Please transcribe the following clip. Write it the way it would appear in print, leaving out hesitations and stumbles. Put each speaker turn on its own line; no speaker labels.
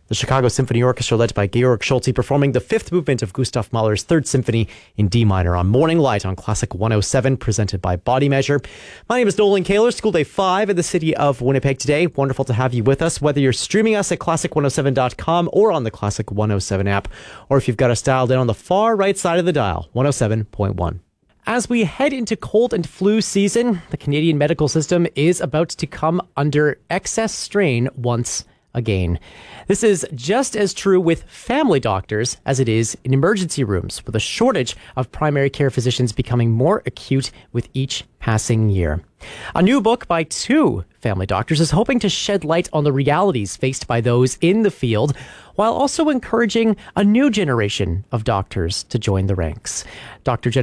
The Chicago Symphony Orchestra, led by Georg Scholti, performing the fifth movement of Gustav Mahler's Third Symphony in D minor on Morning Light on Classic 107, presented by Body Measure. My name is Nolan Kaler, School Day 5 in the city of Winnipeg today. Wonderful to have you with us, whether you're streaming us at classic107.com or on the Classic 107 app, or if you've got us dialed in on the far right side of the dial, 107.1. As we head into cold and flu season, the Canadian medical system is about to come under excess strain once again. This is just as true with family doctors as it is in emergency rooms, with a shortage of primary care physicians becoming more acute with each passing year. A new book by two family doctors is hoping to shed light on the realities faced by those in the field, while also encouraging a new generation of doctors to join the ranks. Dr.